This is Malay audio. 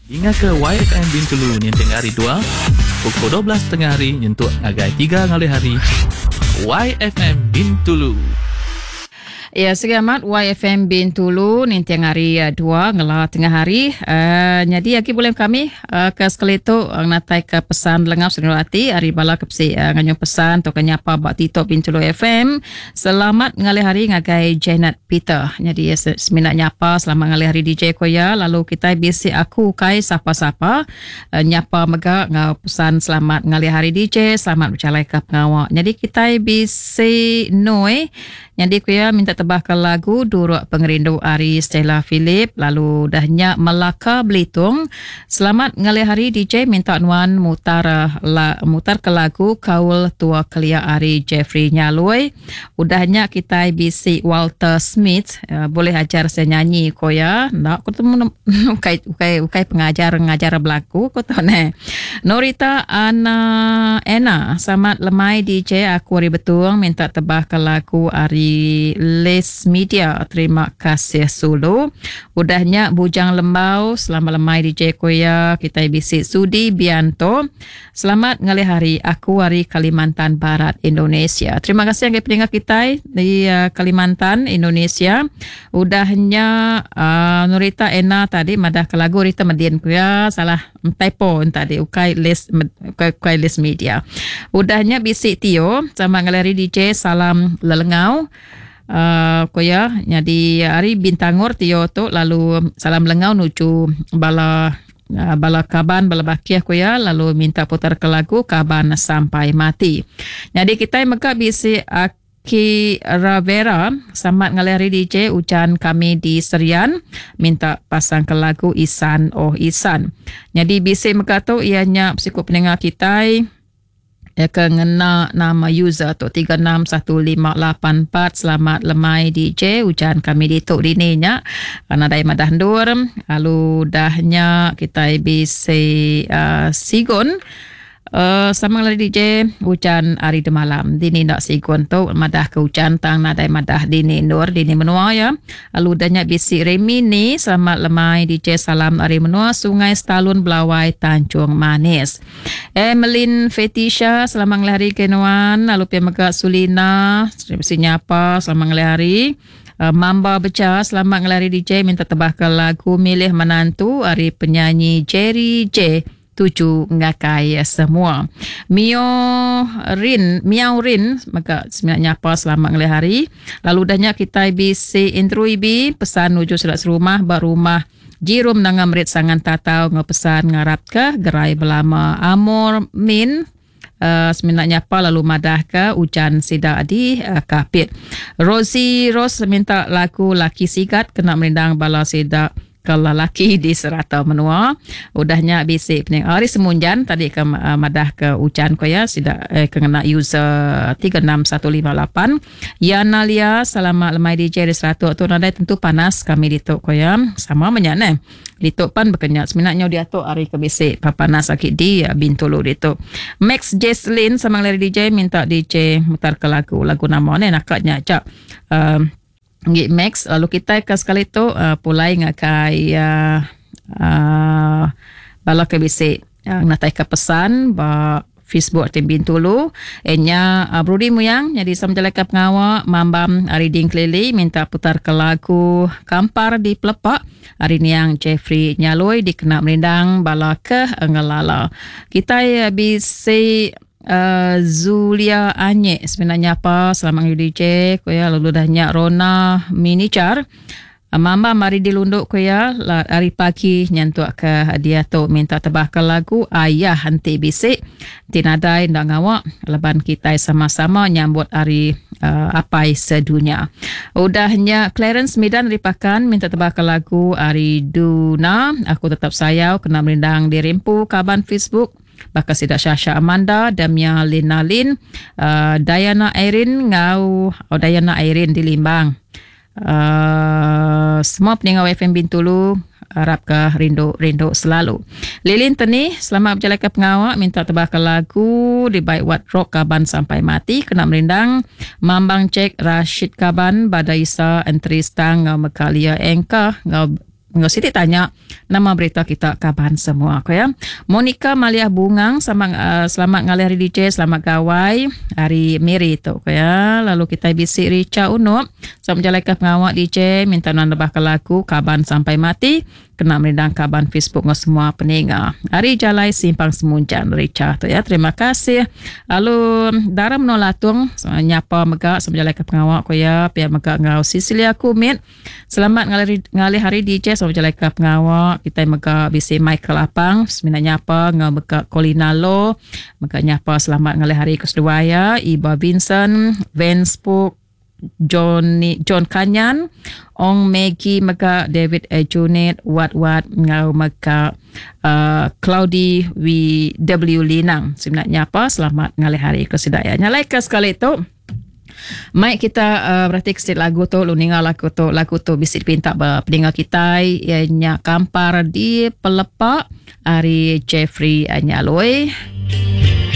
Ingat ke YFM Bintulu nyentuh hari 2 pukul 12 tengah hari nyentuh agai 3 ngalih hari YFM Bintulu. Ya, selamat YFM Bintulu nintiang hari 2 ngela tengah hari. Jadi aki boleh kami ke sekali tu natai ke pesan lengap senurati hari bala kepsi nganyong pesan to kenyapa bak Tito Bintulu FM. Selamat ngalih hari ngagai Janet Peter. Jadi seminat nyapa selamat ngalih hari DJ Koya. Lalu kita bisi aku kai sapa-sapa nyapa mega ngau pesan selamat ngalih hari DJ, selamat bercalai ke pengawak. Jadi kita bisi Noi. Jadi kuya minta tebah ke lagu Duruk Pengerindu Ari Stella Philip, lalu dahnya Melaka Belitung. Selamat ngalih hari DJ minta nuan mutar ke lagu Kaul Tua Kelia Ari Jeffrey Nyaloi. Udahnya kita bisi Walter Smith, boleh ajar saya nyanyi koya. Nak aku temu ukai pengajar berlaku ko to ne. Norita Ena selamat lemai DJ aku hari betul minta tebah ke lagu Ari Les Media. Terima kasih Sulu. Udahnya Bujang Lembau selamat lemai DJ Koya. Kita bisi Sudi Bianto selamat ngalih hari aku hari Kalimantan Barat Indonesia. Terima kasih yang pendengar kita di Kalimantan Indonesia. Udahnya Nurita Ena tadi madah ke lagu Rita Median Koya salah typo tadi ukai Les Media. Udahnya bisi Tio sama ngalih hari DJ salam lelengau. Koya jadi hari Bintangor Tio tu lalu salam lengau nuju bala kaban bala bakiah koya lalu minta putar ke lagu Kaban Sampai Mati. Jadi kita meka bisi Aki Ravera selamat ngalih hari DJ ucan kami di Serian minta pasang ke lagu Isan Oh Isan. Jadi bisi meka tu ianya psikop pendengar kita kengena nama user tu 361584 selamat lemai DJ ujian kami dituk dininya karena dari madah ndur lalu dahnya kita bisi Sigon sama lagi DJ hujan hari de malam dini nak sigon tu madah ke hujan tang nadai madah dini nur dini menua ya. Lalu danya bisi Remini selamat lemai DJ salam hari menua Sungai Stalun Belawai Tanjung Manis. Emeline Fetisha selamat hari kenuan. Lalu pia mega Sulina bisi nyapa selamat hari. Mamba Beca selamat hari DJ minta tebah ke lagu Milih Menantu hari penyanyi Jerry J 7 ngakai semua. Miao Rin maka sebenarnya apa selamat ngalih hari. Lalu dahnya kita bisi intro ibi pesan nuju surat serumah barumah Jirum nangam rit sangan tatau ngepesan ngarap ke gerai belama Amor Min sebenarnya apa lalu madah ke ujan sida di kapit. Rosie Rose minta lagu Laki Sigat kena merindang bala sida kalau laki di serata menua. Udahnya bisi pening hari semunjan tadi ke madah ke ucan ko ya sida kena user 36158 Yana Lia selamat lemai DJ di serata tu nadai tentu panas kami dituk ko ya sama menyane dituk pan berkenyak seminatnya dia tu hari ke bisi panas sakit di Bintulu dituk. Max Jesslyn sama lari DJ minta DJ mutar ke lagu nama ne nakatnya cak Ngik Max. Lalu kita ke sekali tu pulai ngakai bala ke bisi natai ke pesan ba Facebook tim Bintulu enya Brudi Muyang jadi samjalai ke pengawak mambam reading clearly minta putar ke lagu Kampar di Pelepak hari ni yang Jeffrey Nyaloi dikena merindang bala ke ngelala. Kita bisi Zulia Anye sebenarnya apa selamat DJ koya lalu dahnya Rona Minicar Mamba mari dilunduk koya hari pagi nyantuk ke dia tu minta tebah ke lagu Ayah Henti Bisik tinadai ndak ngawak leban kita sama-sama nyambut hari apai sedunia. Udahnya Clarence Midan ripakan minta tebah ke lagu Ari Duna Aku Tetap Sayau kena merindang di Rimpu Kaban Facebook Baka Sidak Syasha Amanda, Damia Lina Lin, Diana Airin Diana Airin di Limbang. Semua pendengar FM Bintulu harap ke rindu selalu. Lilin Teni selamat berjalan ke pengawak minta tebah ke lagu di Baik Wat Rock Kaban Sampai Mati kena merindang Mambang Cek Rashid Kaban Badaisa Entristang ngau Mekalia Engkah ngau Siti tanya nama berita kita kaban semua ko ya. Monica Malia Bungang selamat ngalih hari DJ, selamat gawai hari Miri tu ko ya. Lalu kita bisik Richa Uno sama menjalankan pengawak DJ minta nan lebahkan lagu kaban sampai mati kena menidang kaban Facebook ngau semua pendengar. Hari Jalai Simpang Semunjan Richa tu ya. Terima kasih. Lalu Dara Menolatung nyapa megak sama menjalankan pengawak ko ya. Pihak megak ngau Sisilia Kumit. Selamat ngalih hari DJ sama menjalankan pengawak. Kita megak bisi Michael Apang. Semina nyapa ngau megak Colina Lo. Megak nyapa selamat ngalih hari kedua ya. Iba Vincent, Vance Puk, John Kanyan, Ong Maggie maka David Junet Wat ngau maka Claudi W Linang sebenarnya apa selamat ngalih hari kesedaya nyalai ke sekali tu. Mai kita berarti kesit lagu tu luninga lagu tu bisit pinta pendengar kita ianya kampar di Pelepak hari Jeffrey Anyaloi.